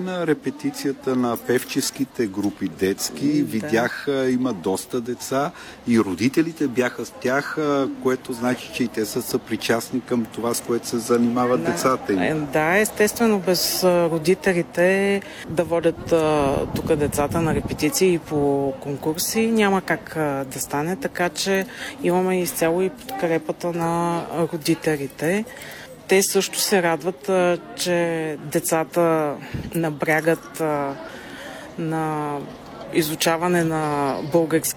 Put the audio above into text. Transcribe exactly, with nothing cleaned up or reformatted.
на репетицията на певческите групи детски. Да. Видях, има доста деца и родителите бяха с тях, което значи, че и те са съпричастни към това, с което се занимават да. децата им. Да, естествено, без родителите да водят тук децата на репетиции и по конкурси няма как да стане, така че имаме изцяло и подкрепата на родителите. Те също се радват, че децата наблягат на изучаване на български